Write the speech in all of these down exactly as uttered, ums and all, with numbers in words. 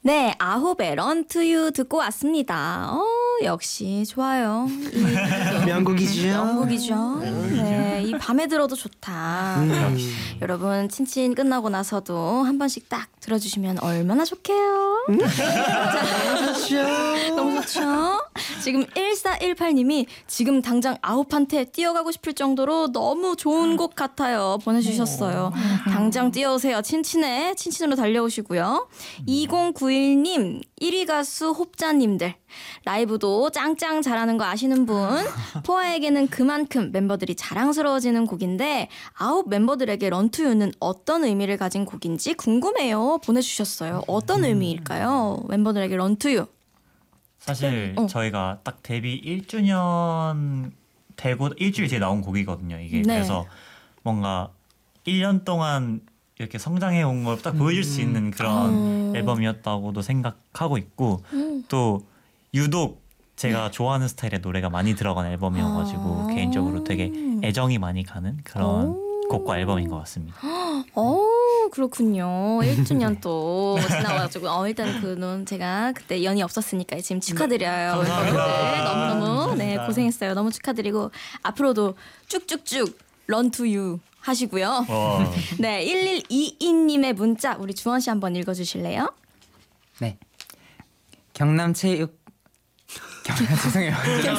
네, 아홉의 Run to You 듣고 왔습니다. 어, 역시 좋아요. 이 명곡이죠. 명곡이죠. 네, 이 밤에 들어도 좋다. 음. 여러분 친친 끝나고 나서도 한 번씩 딱 들어주시면 얼마나 좋게요. 너무 좋죠. 너무 좋죠. 지금 일사일팔 님이 지금 당장 아홉한테 뛰어가고 싶을 정도로 너무 좋은 곡 같아요 보내주셨어요. 당장 뛰어오세요. 친친에 친친으로 달려오시고요. 이공구일 님 일 위 가수 호흡자님들 라이브도 짱짱 잘하는 거 아시는 분. 포아에게는 그만큼 멤버들이 자랑스러워지는 곡인데 아홉 멤버들에게 런투유는 어떤 의미를 가진 곡인지 궁금해요 보내주셨어요. 어떤 의미일까요? 멤버들에게 런투유. 사실 어. 저희가 딱 데뷔 일 주년 되고 일주일 뒤에 나온 곡이거든요. 이게 네. 그래서 뭔가 일 년 동안 이렇게 성장해 온 걸 딱 보여줄 수 있는 그런 음. 앨범이었다고도 생각하고 있고 음. 또 유독 제가 좋아하는 스타일의 노래가 많이 들어간 앨범이어가지고 아. 개인적으로 되게 애정이 많이 가는 그런 오. 곡과 앨범인 것 같습니다. 어 그렇군요. 일 주년 또 지나가지고 어 일단 그는 제가 그때 연이 없었으니까 지금 축하드려요. 감사합니다. 멤버들 너무너무 네 감사합니다. 고생했어요. 너무 축하드리고 앞으로도 쭉쭉쭉 런 투 유 하시고요. 와. 네 일일이이 님의 문자 우리 주원 씨 한번 읽어주실래요? 네. 경남 체육 경남 죄송해요.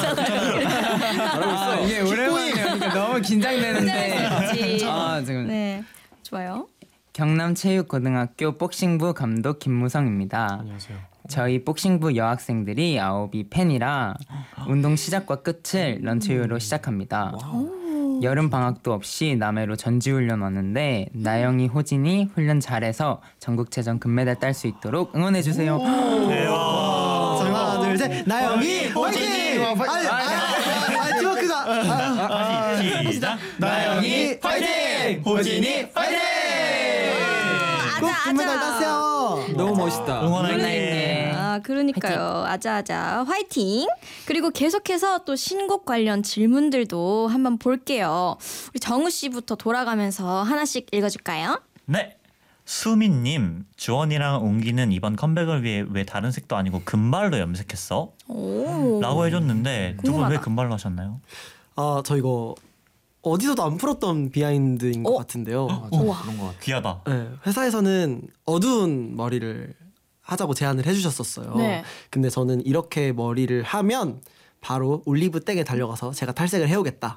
아, 이게 오랜만이에요. 그러니까 너무 긴장되는데. 그렇지. 아 지금 네 좋아요. 경남 체육고등학교 복싱부 감독 김무성입니다. 안녕하세요. 저희 복싱부 여학생들이 아홉이 팬이라 운동 시작과 끝을 런치유로 시작합니다. 여름 방학도 없이 남해로 전지훈련 왔는데 나영이, 호진이 훈련 잘해서 전국체전 금메달 딸 수 있도록 응원해 주세요. 대박. 하나 둘 셋. 나영이 화이팅! 아니 아니 팀워크가. 다시 시작. 나영이 화이팅! 호진이 화이팅! 꼭 금메달 따세요. 너무 멋있다. 응원할게. 아, 그러니까요. 아자아자 화이팅. 그리고 계속해서 또 신곡 관련 질문들도 한번 볼게요. 우리 정우 씨부터 돌아가면서 하나씩 읽어줄까요? 네. 수민님, 주원이랑 웅기는 이번 컴백을 위해 왜 다른 색도 아니고 금발로 염색했어? 오. 라고 해줬는데 두 분 궁금하다. 왜 금발로 하셨나요? 아 저 이거 어디서도 안 풀었던 비하인드인 것 어? 같은데요. 우와. 귀하다. 네, 회사에서는 어두운 머리를 하자고 제안을 해주셨었어요. 네. 근데 저는 이렇게 머리를 하면 바로 올리브 땡에 달려가서 제가 탈색을 해오겠다.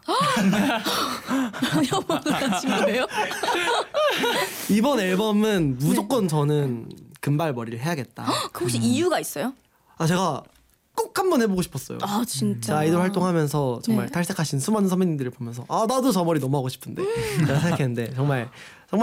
협업을 하신 거예요? 이번 앨범은 무조건 저는 금발 머리를 해야겠다. 그 혹시 이유가 있어요? 아 제가 꼭 한번 해보고 싶었어요. 아 진짜. 제가 아이돌 활동하면서 정말 네. 탈색하신 수많은 선배님들을 보면서 아 나도 저 머리 너무 하고 싶은데 제가 생각했는데 정말